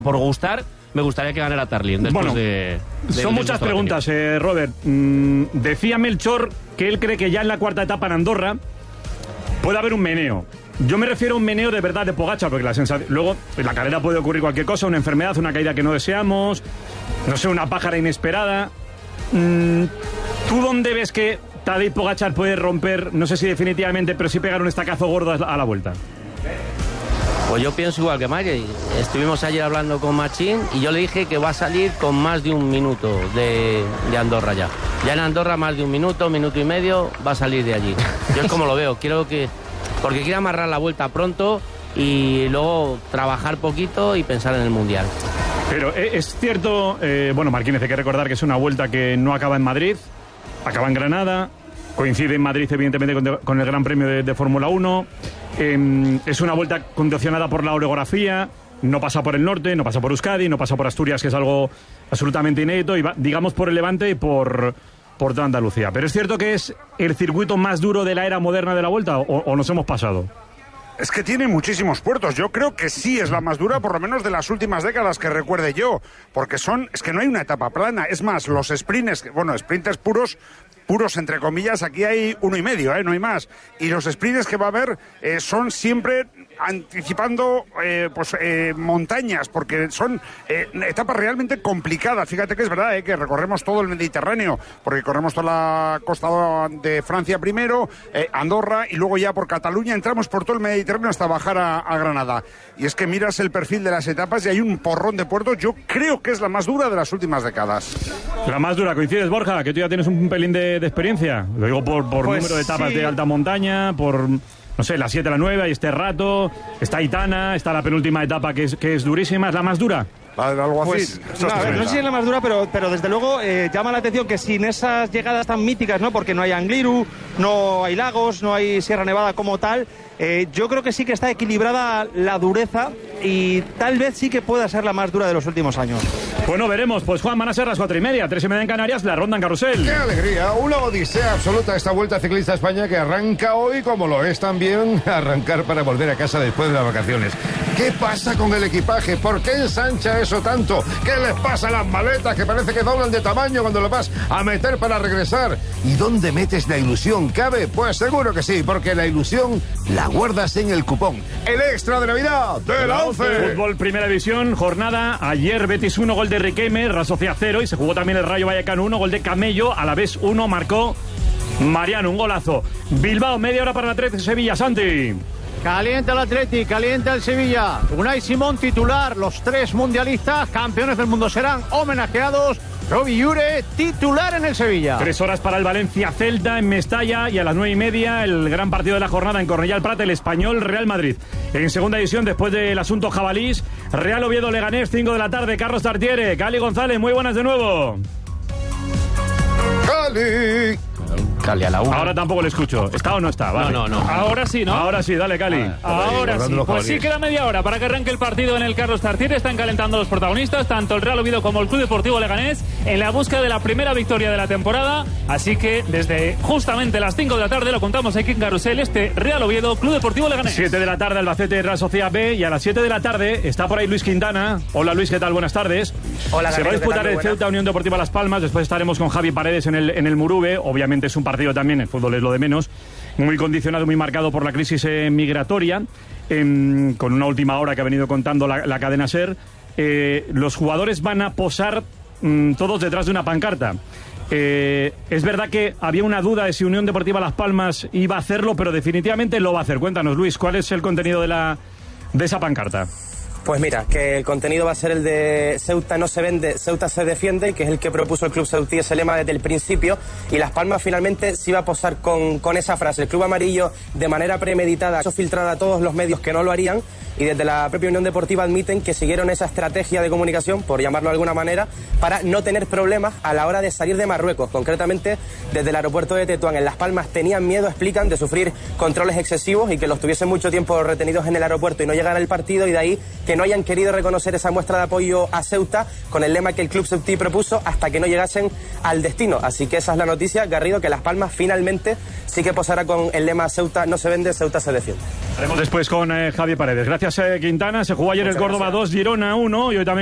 por gustar, me gustaría que ganara Tarlin. Bueno, son muchas preguntas, Robert. Decía Melchor que él cree que ya en la cuarta etapa en Andorra puede haber un meneo. Yo me refiero a un meneo de verdad de Pogačar, porque luego en la carrera puede ocurrir cualquier cosa, una enfermedad, una caída que no deseamos, no sé, una pájara inesperada. ¿Tú dónde ves que Tadej Pogačar puede romper, no sé si definitivamente, pero sí pegar un estacazo gordo a la vuelta? Pues yo pienso igual que Mario. Estuvimos ayer hablando con Machín y yo le dije que va a salir con más de un minuto de Andorra ya. Ya en Andorra más de un minuto y medio va a salir de allí. Yo es como lo veo, porque quiere amarrar la vuelta pronto y luego trabajar poquito y pensar en el Mundial. Pero es cierto, Marquínez, hay que recordar que es una vuelta que no acaba en Madrid, acaba en Granada, coincide en Madrid evidentemente con el Gran Premio de Fórmula 1, es una vuelta condicionada por la orografía, no pasa por el norte, no pasa por Euskadi, no pasa por Asturias, que es algo absolutamente inédito, y va, digamos, por el Levante y por toda Andalucía. Pero es cierto que es el circuito más duro de la era moderna de la Vuelta, o nos hemos pasado. Es que tiene muchísimos puertos. Yo creo que sí es la más dura, por lo menos de las últimas décadas que recuerde yo, porque es que no hay una etapa plana. Es más, los sprints puros entre comillas, aquí hay 1,5, no hay más. Y los sprints que va a haber son siempre anticipando montañas, porque son etapas realmente complicadas. Fíjate que es verdad que recorremos todo el Mediterráneo, porque corremos toda la costa de Francia primero, Andorra, y luego ya por Cataluña entramos por todo el Mediterráneo hasta bajar a Granada. Y es que miras el perfil de las etapas y hay un porrón de puertos. Yo creo que es la más dura de las últimas décadas. La más dura, ¿coincides, Borja? Que tú ya tienes un pelín de experiencia. Lo digo por número de etapas de alta montaña, por, no sé, la 7, la 9, hay este rato, está Aitana, está la penúltima etapa que es durísima. ¿Es la más dura? Algo así. Pues, no sé si es la más dura, pero desde luego llama la atención que sin esas llegadas tan míticas, ¿no? Porque no hay Angliru, no hay lagos, no hay Sierra Nevada como tal. Yo creo que sí que está equilibrada la dureza y tal vez sí que pueda ser la más dura de los últimos años. Bueno, veremos. Pues Juan, van a ser las 4:30, 3:30 en Canarias, la ronda en carrusel. ¡Qué alegría! Una odisea absoluta esta Vuelta Ciclista a España que arranca hoy, como lo es también arrancar para volver a casa después de las vacaciones. ¿Qué pasa con el equipaje? ¿Por qué ensancha eso tanto? ¿Qué les pasa a las maletas que parece que doblan de tamaño cuando lo vas a meter para regresar? ¿Y dónde metes la ilusión? ¿Cabe? Pues seguro que sí, porque la ilusión la guardas en el cupón. El extra de Navidad de la 11. Fútbol Primera División, jornada. Ayer Betis 1, gol de Riquelme, Real Sociedad 0, y se jugó también el Rayo Vallecano 1, gol de Camello, Alavés 1, marcó Mariano, un golazo. Bilbao, media hora para el Atlético Sevilla, Santi. Calienta el Atleti, calienta el Sevilla. Unai Simón titular, los 3 mundialistas, campeones del mundo serán homenajeados. Robbie Llure, titular en el Sevilla. 3 horas para el Valencia-Celta en Mestalla, y a las 9:30 el gran partido de la jornada en Cornellà el Prat, el Español-Real Madrid. En segunda división, después del asunto Jabalís, Real Oviedo-Leganés, 5 de la tarde, Carlos Tartiere. Cali González, muy buenas de nuevo. Cali a la 1. Ahora tampoco le escucho. ¿Está o no está? Vale. No. Ahora sí, ¿no? Ahora sí, dale, Cali. Ahora sí. Pues sí, queda media hora para que arranque el partido en el Carlos Tartiere. Están calentando los protagonistas, tanto el Real Oviedo como el Club Deportivo Leganés, en la búsqueda de la primera victoria de la temporada. Así que desde justamente las 5 de la tarde lo contamos aquí en Carrusel, este Real Oviedo, Club Deportivo Leganés. 7 de la tarde, Albacete, Real Sociedad B, y a las 7 de la tarde está por ahí Luis Quintana. Hola, Luis, ¿qué tal? Buenas tardes. Hola, se va a disputar el Ceuta Unión Deportiva Las Palmas. Después estaremos con Javi Paredes en el Murube. Obviamente es un partido también, el fútbol es lo de menos, muy condicionado, muy marcado por la crisis migratoria, con una última hora que ha venido contando la cadena SER. Los jugadores van a posar todos detrás de una pancarta. Es verdad que había una duda de si Unión Deportiva Las Palmas iba a hacerlo, pero definitivamente lo va a hacer. Cuéntanos, Luis, ¿cuál es el contenido de esa pancarta? Pues mira, que el contenido va a ser el de Ceuta no se vende, Ceuta se defiende, que es el que propuso el club ceutí, ese lema desde el principio, y Las Palmas finalmente se iba a posar con esa frase. El club amarillo, de manera premeditada, hizo filtrar a todos los medios que no lo harían, y desde la propia Unión Deportiva admiten que siguieron esa estrategia de comunicación, por llamarlo de alguna manera, para no tener problemas a la hora de salir de Marruecos. Concretamente, desde el aeropuerto de Tetuán en Las Palmas tenían miedo, explican, de sufrir controles excesivos y que los tuviesen mucho tiempo retenidos en el aeropuerto y no llegar al partido, y de ahí que que no hayan querido reconocer esa muestra de apoyo a Ceuta con el lema que el club ceutí propuso hasta que no llegasen al destino. Así que esa es la noticia, Garrido, que Las Palmas finalmente sí que posará con el lema Ceuta no se vende, Ceuta se defiende. Haremos después con Javi Paredes. Gracias, Quintana. Se jugó ayer el Córdoba 2, Girona 1 y hoy también